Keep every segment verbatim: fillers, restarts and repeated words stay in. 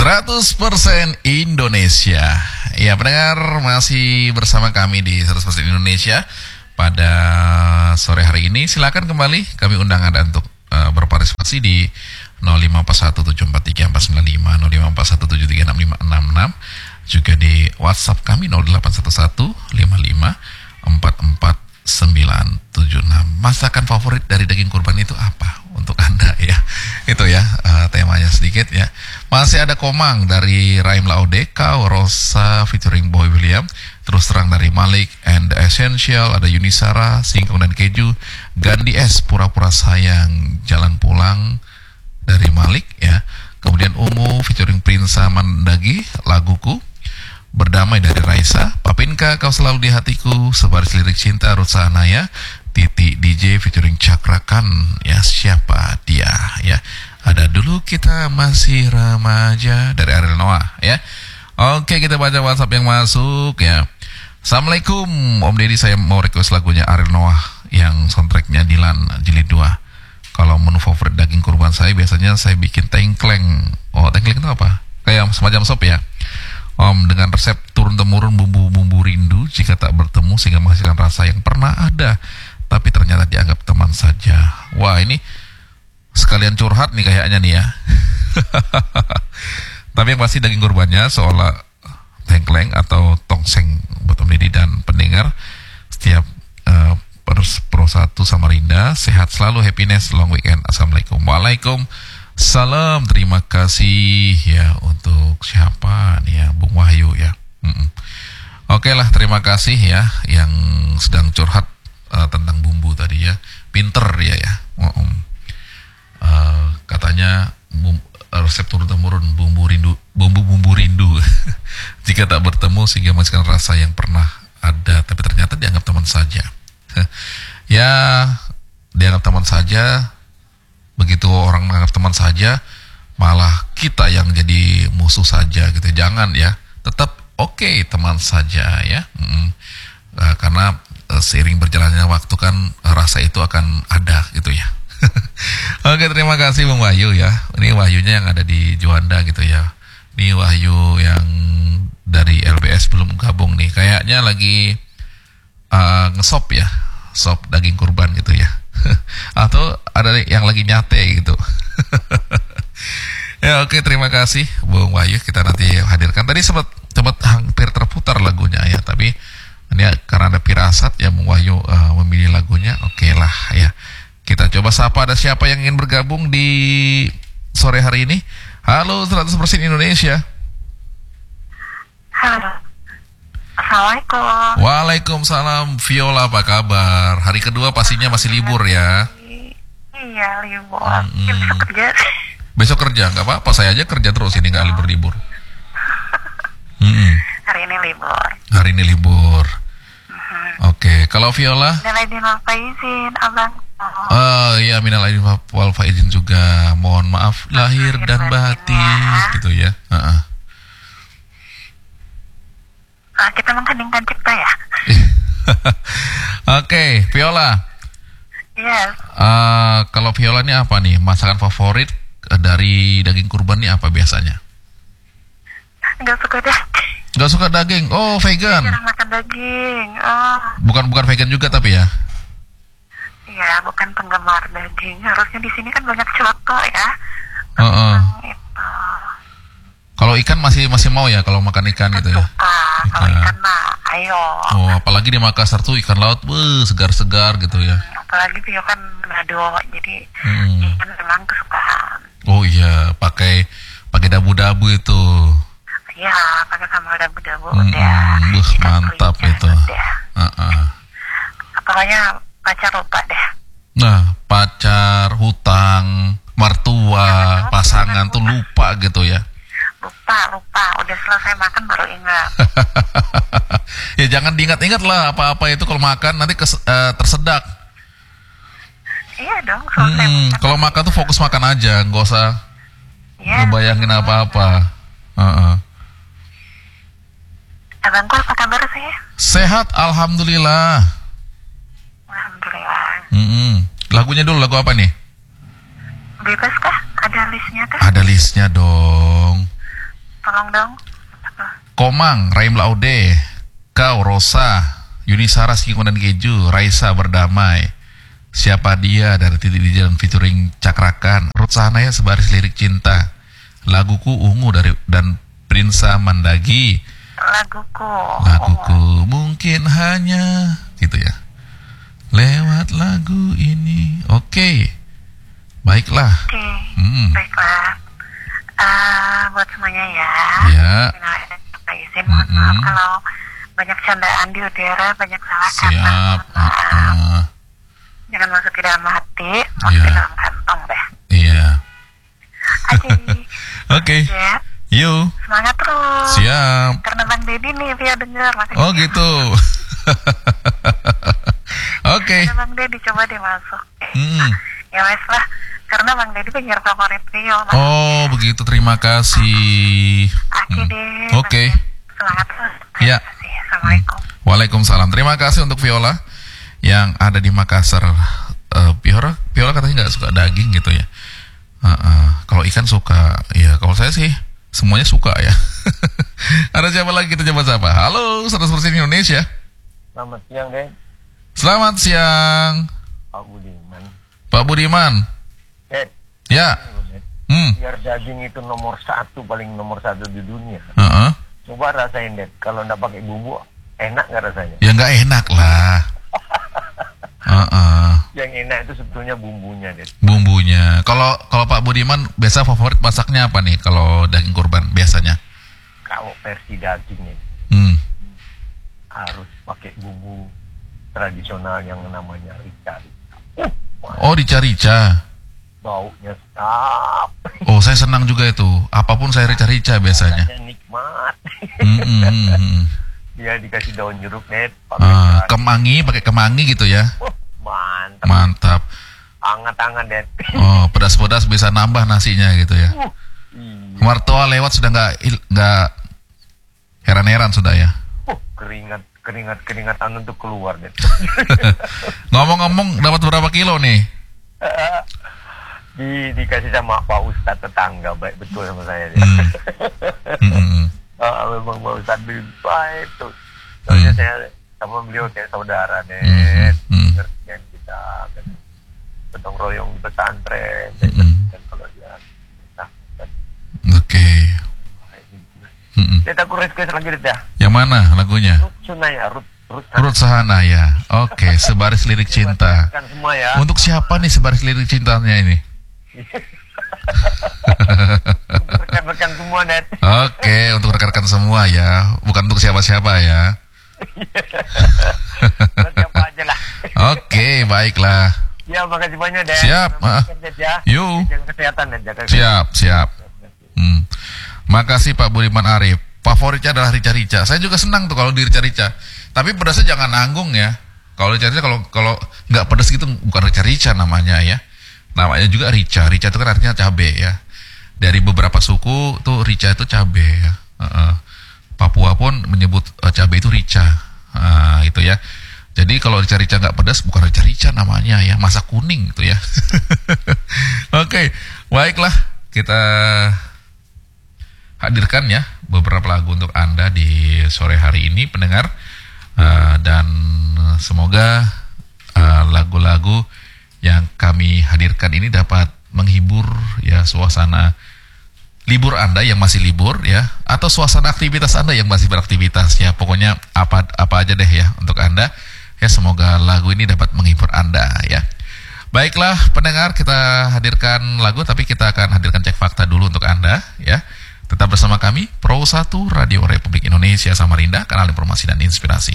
seratus persen Indonesia. Ya, pendengar masih bersama kami di seratus persen Indonesia pada sore hari ini. Silakan kembali kami undang Anda untuk uh, berpartisipasi di nol lima empat satu tujuh empat tiga empat sembilan lima, nol lima empat satu tujuh tiga enam lima enam enam, juga di WhatsApp kami nol delapan satu satu lima lima empat empat sembilan tujuh enam. Masakan favorit dari daging kurban itu apa untuk Anda ya? Itu ya uh, temanya sedikit ya. Masih ada Komang dari Raim Laodeka, Rosa featuring Boy William, Terus Terang dari Malik and the Essential, ada Yunisara, Singkong dan Keju, Gandhi S, Pura-Pura Sayang, Jalan Pulang dari Malik ya. Kemudian Ungu featuring Prinsa Mandagi, Laguku, Berdamai dari Raisa, Papinka Kau Selalu di Hatiku, Sebaris Lirik Cinta, Ruth Anaya, Titi D J featuring Cakrakan ya, Siapa Dia ya. Ada Dulu Kita Masih Remaja dari Ariel Noah ya. Oke, kita baca WhatsApp yang masuk ya. Assalamualaikum Om Deddy, saya mau request lagunya Ariel Noah yang soundtracknya Dilan Jilid dua. Kalau menu favorit daging kurban saya biasanya saya bikin tengkleng. Oh, tengkleng itu apa? Kayak semacam sop ya Om, dengan resep turun-temurun bumbu-bumbu rindu, jika tak bertemu sehingga menghasilkan rasa yang pernah ada tapi ternyata dianggap teman saja. Wah, ini sekalian curhat nih kayaknya nih ya. Tapi yang pasti daging kurbannya seolah tengkleng atau tongseng buat Om Deddy dan pendengar setiap uh, Pro satu Samarinda. Sehat selalu, happiness, long weekend. Assalamualaikum. Waalaikumsalam. Terima kasih ya untuk siapa nih ya, Bung Wahyu ya. Mm-mm. Oke lah, terima kasih ya yang sedang curhat uh, tentang bumbu tadi ya. Pinter ya ya. Mm-mm. Uh, katanya bum, resep turun-temurun bumbu rindu, bumbu-bumbu rindu. Jika tak bertemu sehingga menghasilkan rasa yang pernah ada tapi ternyata dianggap teman saja. Ya, dianggap teman saja. Begitu orang menganggap teman saja, malah kita yang jadi musuh saja gitu. Jangan ya, tetap oke okay, teman saja ya. Mm-hmm. Uh, karena uh, seiring berjalannya waktu kan rasa itu akan ada gitu ya. Oke, terima kasih Bung Wahyu ya. Ini Wahyunya yang ada di Juanda gitu ya. Ini Wahyu yang dari L B S belum gabung nih. Kayaknya lagi uh, ngesop ya, sop daging kurban gitu ya. Atau ada yang lagi nyate gitu. Ya oke, terima kasih Bung Wahyu. Kita nanti hadirkan. Tadi sempat sempat hampir terputar lagunya ya, tapi ini karena ada firasat ya Bung Wahyu uh, memilih lagunya. Oke lah ya. Kita coba sapa, ada siapa yang ingin bergabung di sore hari ini? Halo seratus persen Indonesia. Halo. Assalamualaikum. Waalaikumsalam. Viola, apa kabar? Hari kedua pastinya masih libur ya? Iya, libur. Hmm. Ya, besok kerja. Besok kerja, nggak apa-apa. Saya aja kerja terus ini, nggak libur-libur. Hmm. Hari ini libur. Hari ini libur. Uh-huh. Oke, kalau Viola? Dan izin apa izin, abang? Oh iya, minal aidin wal faizin juga. Mohon maaf lahir dan batin ya. Gitu ya. Uh-uh. Uh, kita mengheningkan cipta ya. Oke, okay, Viola. Yes. Uh, kalau Viola ini apa nih masakan favorit dari daging kurban ini apa biasanya? Gak suka daging. Gak suka daging. Oh, vegan. Jarang makan daging. Oh. Bukan bukan vegan juga tapi ya. Iya, bukan penggemar daging. Harusnya di sini kan banyak coto ya. Uh-uh. Itu. Kalau ikan masih masih mau ya kalau makan ikan gitu ya. Suka. Kalau ikan mah, ayo. Oh, apalagi di Makassar tuh ikan laut, wuh, segar-segar gitu ya. Apalagi Tio kan Manado, jadi hmm. ikan memang kesukaan. Oh iya, pakai pakai dabu-dabu itu. Iya, pakai sambal dabu-dabu Hmm, udah. buh, mantap itu. Uh-uh. Pokoknya pacar lupa deh. Nah, pacar, hutang, mertua, pasangan tuh lupa gitu ya. Lupa, lupa. Udah selesai makan baru ingat. Ya jangan diingat-ingat lah apa-apa itu kalau makan nanti kes, uh, tersedak. Iya dong, selesai Hmm, makan. kalau makan tuh fokus makan aja, nggak usah ya, ngebayangin apa-apa. Uh-uh. Abangku apa kabar saya? Sehat, alhamdulillah. Alhamdulillah. Mm-mm. Lagunya dulu, lagu apa nih? Bebas kah? Ada listnya kah? Ada listnya dong. tolong dong. Apa? Komang, Raim Laude, kau, Rosa, Yunisara, Singkong dan Keju, Raisa Berdamai, Siapa Dia dari Titik di Jalan featuring Cakrakan, Ruth Sahanaya Sebaris Lirik Cinta, Laguku Ungu dari dan Prinsa Mandagi, Laguku. Laguku Mungkin Hanya, gitu ya, lewat lagu ini. Oke, baiklah. Oke, Hmm. baiklah. Uh, buat semuanya ya. Ya. Minta izin, mohon maaf Mm-mm. kalau banyak candaan di udara, banyak salah kata. Siap. Mohon maaf. Uh, Jangan masuk ke dalam hati, masuk Iya. ke dalam kantong deh. Iya. Oke. Oke. Ya, Yuk. semangat terus. Siap. Karena Bang Deddy nih dia dengar. makanya Oh dia gitu. Oke. Karena Bang Deddy coba deh masuk. Eh, Hmm. Ya wes lah. Karena Bang Deddy penyiar favorit Rio. Oh begitu. Terima kasih. Oke Hmm. deh. Oke. Semangat terus. Ya. Terima kasih. Assalamualaikum. Waalaikumsalam. Terima kasih untuk Viola yang ada di Makassar. Eh, Viola, Viola katanya nggak suka daging gitu ya. Uh, uh, kalau ikan suka. Ya kalau saya sih semuanya suka ya. Ada siapa lagi, kita coba siapa? Halo, seratus persen Indonesia. Selamat siang, Den. Selamat siang, Pak Budiman. Pak Budiman. Den, Ya. Den, Hmm. biar daging itu nomor satu, paling nomor satu di dunia. Uh-uh. Coba rasain, Den. Kalau nggak pakai bumbu, enak nggak rasanya? Ya nggak enak lah. Uh-uh. Yang enak itu sebetulnya bumbunya, Den. Bumbunya. Kalau kalau Pak Budiman biasa favorit masaknya apa nih? Kalau daging kurban biasanya? Kalau versi dagingnya Hmm. harus pakai bumbu tradisional yang namanya rica. Uh, Oh, rica-rica. baunya sedap. Oh, saya senang juga itu. Apapun saya rica-rica biasanya. Rasanya nikmat. Hmm, hmm, hmm, hmm. Dia dikasih daun jeruk, Den. Pakai Ah, daging. kemangi, pakai kemangi gitu ya. Uh, mantap. Mantap. Anget-anget, Den. Oh, pedas-pedas bisa nambah nasinya gitu ya. Uh, iya. Mertua lewat sudah nggak il- nggak heran-heran sudah ya. Uh, keringat, keringat, keringatan untuk keluar, Den. Ngomong-ngomong, dapat berapa kilo nih? Di, dikasih sama Pak Ustadz tetangga, baik betul sama saya. Den. Hmm. Hmm, hmm, hmm. Ah, memang Pak Ustadz lebih baik tuh. Soalnya Hmm. saya sama beliau kayak saudara, Den. Hmm, hmm. Pengertian kita, kan. Gotong royong di pesantren. Hmm. Dan kalau dia, nah, kan. Oke. Hmm, hmm. Kita aku request lagi, Den, ya. Yang mana lagunya? Ruth Sunaya, Ruth, Ruth, Ruth Sahanaya. Oke, sebaris lirik cinta. Kan semua ya. Untuk siapa nih sebaris lirik cintanya ini? Untuk rekan-rekan semua, Den. Oke, untuk rekan-rekan semua ya, bukan untuk siapa-siapa ya. Buat siapa aja lah. Oke, baiklah. Ya, makasih banyak, Den. Siap, ah. Sukses, ya. Yuk. Jaga kesehatan, Dan. Jaga Siap, siap. Hmm. Makasih Pak Budiman Arif. Favoritnya adalah rica-rica. Saya juga senang tuh kalau di rica-rica. Tapi pedasnya jangan nanggung ya. Kalau rica-rica kalau kalau nggak pedas gitu bukan rica-rica namanya ya. Namanya juga rica. Rica itu kan artinya cabe ya. Dari beberapa suku tuh rica itu cabe ya. Uh-uh. Papua pun menyebut uh, cabe itu rica. Uh, itu ya. Jadi kalau rica-rica nggak pedas bukan rica-rica namanya ya. Masak kuning itu ya. Oke, baiklah kita hadirkan ya beberapa lagu untuk Anda di sore hari ini pendengar. Uh, dan semoga uh, lagu-lagu yang kami hadirkan ini dapat menghibur ya suasana libur Anda yang masih libur ya, atau suasana aktivitas Anda yang masih beraktivitas ya. Pokoknya apa apa aja deh ya untuk Anda ya, semoga lagu ini dapat menghibur Anda ya. Baiklah pendengar, kita hadirkan lagu tapi kita akan hadirkan cek fakta dulu untuk Anda ya. Tetap bersama kami, Pro satu Radio Republik Indonesia Samarinda, kanal informasi dan inspirasi.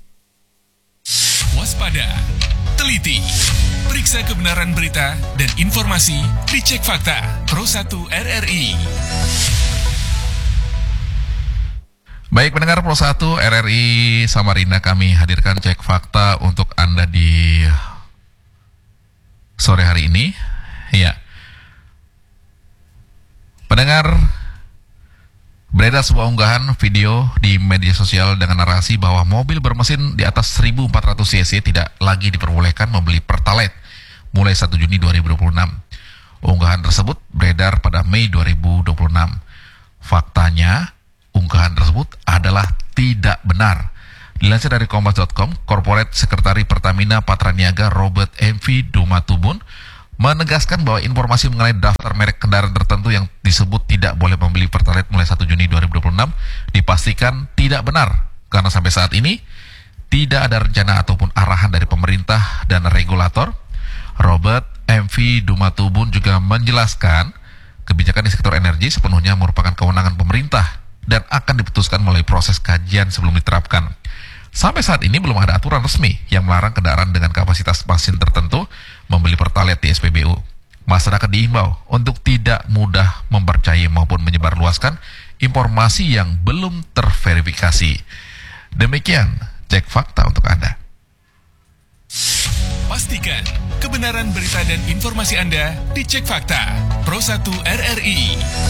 Waspada, teliti, periksa kebenaran berita dan informasi di Cek Fakta Pro satu R R I. Baik pendengar Pro satu R R I Samarinda, kami hadirkan cek fakta untuk Anda di sore hari ini. Ya. Pendengar, beredar sebuah unggahan video di media sosial dengan narasi bahwa mobil bermesin di atas seribu empat ratus cc tidak lagi diperbolehkan membeli Pertalite mulai satu Juni dua ribu dua puluh enam. Unggahan tersebut beredar pada Mei dua ribu dua puluh enam. Faktanya, unggahan tersebut adalah tidak benar. Dilansir dari kompas titik com, Corporate Sekretari Pertamina Patraniaga Robert M V Dumatubun menegaskan bahwa informasi mengenai daftar merek kendaraan tertentu yang disebut tidak boleh membeli Pertalite mulai satu Juni dua ribu dua puluh enam dipastikan tidak benar, karena sampai saat ini tidak ada rencana ataupun arahan dari pemerintah dan regulator. Robert M V Dumatubun juga menjelaskan kebijakan di sektor energi sepenuhnya merupakan kewenangan pemerintah dan akan diputuskan melalui proses kajian sebelum diterapkan. Sampai saat ini belum ada aturan resmi yang melarang kendaraan dengan kapasitas mesin tertentu membeli Pertalite di S P B U. Masyarakat diimbau untuk tidak mudah mempercayai maupun menyebarluaskan informasi yang belum terverifikasi. Demikian cek fakta untuk Anda. Pastikan kebenaran berita dan informasi Anda dicek fakta. Pro satu R R I.